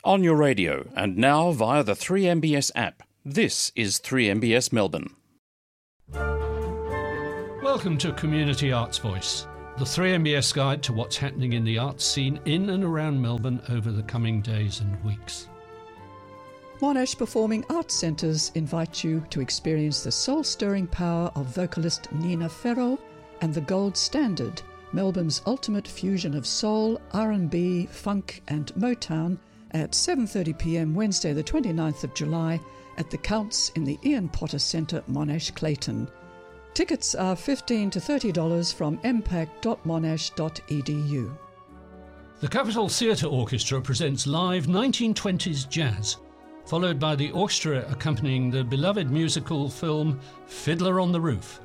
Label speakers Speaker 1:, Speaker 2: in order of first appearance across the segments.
Speaker 1: On your radio and now via the 3MBS app. This is 3MBS Melbourne.
Speaker 2: Welcome to Community Arts Voice, the 3MBS guide to what's happening in the arts scene in and around Melbourne over the coming days and weeks.
Speaker 3: Monash Performing Arts Centres invite you to experience the soul-stirring power of vocalist Nina Ferro and the Gold Standard, Melbourne's ultimate fusion of soul, R&B, funk and Motown, at 7:30pm Wednesday the 29th of July at the Counts in the Ian Potter Centre, Monash, Clayton. Tickets are $15 to $30 from impact.monash.edu.
Speaker 2: The Capitol Theatre Orchestra presents live 1920s jazz, followed by the orchestra accompanying the beloved musical film Fiddler on the Roof.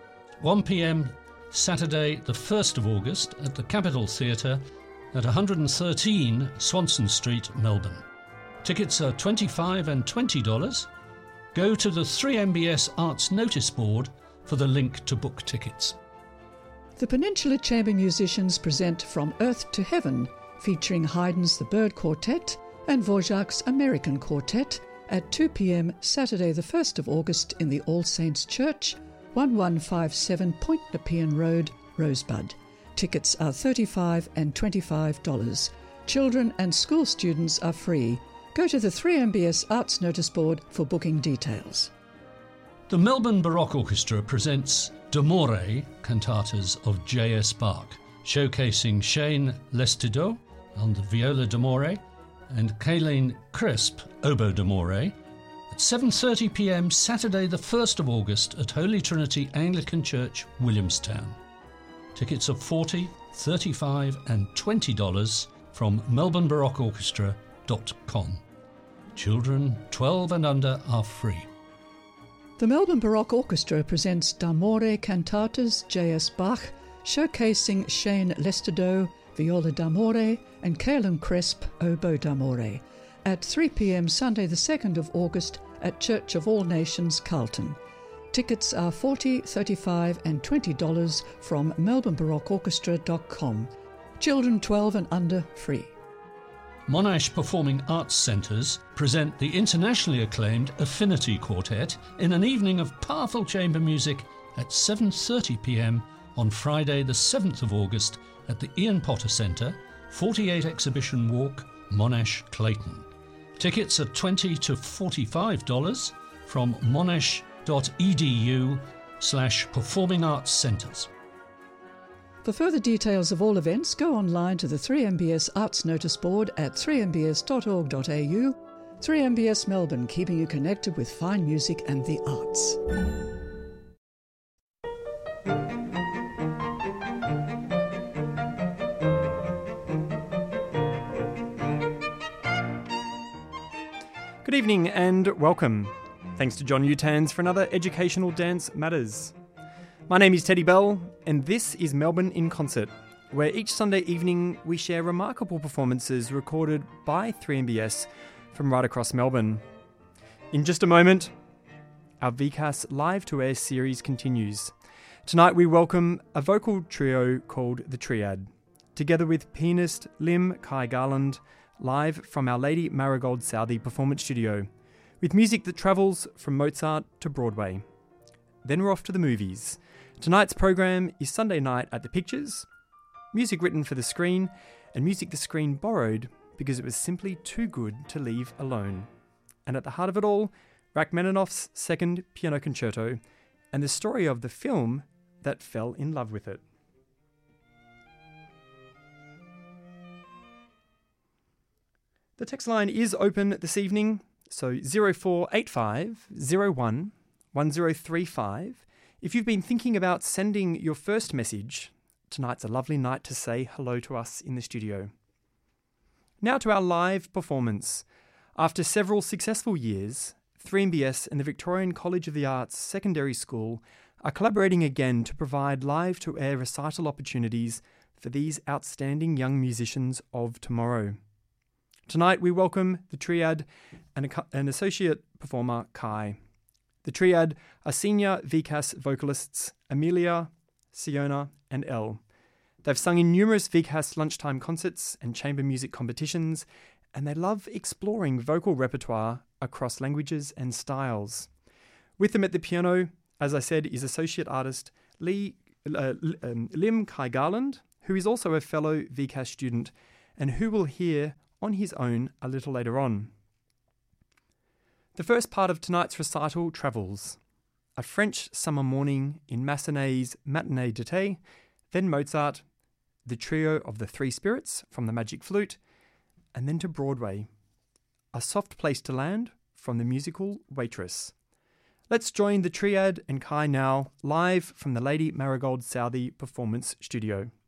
Speaker 2: 1pm Saturday the 1st of August at the Capitol Theatre at 113 Swanson Street, Melbourne. Tickets are $25 and $20. Go to the 3MBS Arts Notice Board for the link to book tickets.
Speaker 3: The Peninsula Chamber Musicians present From Earth to Heaven, featuring Haydn's The Bird Quartet and Dvorak's American Quartet at 2pm Saturday the 1st of August in the All Saints Church, 1157 Point Nepean Road, Rosebud. Tickets are $35 and $25. Children and school students are free. Go to the 3MBS Arts Notice Board for booking details.
Speaker 2: The Melbourne Baroque Orchestra presents D'Amore cantatas of J.S. Bach, showcasing Shane Lestido on the viola d'amore and Kayleen Crisp, oboe d'amore, at 7:30pm Saturday the 1st of August at Holy Trinity Anglican Church, Williamstown. Tickets are $40, $35 and $20 from melbournebaroqueorchestra.com. Children 12 and under are free.
Speaker 3: The Melbourne Baroque Orchestra presents D'Amore cantatas J.S. Bach, showcasing Shane Lestido, viola d'amore, and Kayleen Crisp, oboe d'amore, at 3pm Sunday the 2nd of August at Church of All Nations, Carlton. Tickets are $40, $35 and $20 from melbournebaroqueorchestra.com. Children 12 and under free.
Speaker 2: Monash Performing Arts Centres present the internationally acclaimed Affinity Quartet in an evening of powerful chamber music at 7:30pm on Friday the 7th of August at the Ian Potter Centre, 48 Exhibition Walk, Monash, Clayton. Tickets are $20 to $45 from monash.edu/performing arts centres.
Speaker 3: For further details of all events, go online to the 3MBS Arts Notice Board at 3mbs.org.au. 3MBS Melbourne, keeping you connected with fine music and the arts.
Speaker 4: Good evening and welcome. Thanks to John Utans for another Educational Dance Matters. My name is Teddy Bell, and this is Melbourne in Concert, where each Sunday evening we share remarkable performances recorded by 3MBS from right across Melbourne. In just a moment, our VCAS Live to Air series continues. Tonight we welcome a vocal trio called The Triad, together with pianist Lim Kai Garland, live from Our Lady Marigold Southey Performance Studio, with music that travels from Mozart to Broadway. Then we're off to the movies. Tonight's program is Sunday Night at the Pictures, music written for the screen, and music the screen borrowed because it was simply too good to leave alone. And at the heart of it all, Rachmaninoff's Second Piano Concerto, and the story of the film that fell in love with it. The text line is open this evening, so 0485 01 1035. If you've been thinking about sending your first message, tonight's a lovely night to say hello to us in the studio. Now to our live performance. After several successful years, 3MBS and the Victorian College of the Arts Secondary School are collaborating again to provide live-to-air recital opportunities for these outstanding young musicians of tomorrow. Tonight we welcome the Triad and an associate performer, Kai. The Triad are senior VCAS vocalists Amelia, Siona and Elle. They've sung in numerous VCAS lunchtime concerts and chamber music competitions and they love exploring vocal repertoire across languages and styles. With them at the piano, as I said, is associate artist Lim Kai Garland, who is also a fellow VCAS student and who we'll hear on his own a little later on. The first part of tonight's recital travels. A French summer morning in Massenet's Matinée d'été, then Mozart, the trio of the Three Spirits from the Magic Flute, and then to Broadway. A Soft Place to Land from the musical Waitress. Let's join the Triad and Kai now, live from the Lady Marigold Southey Performance Studio.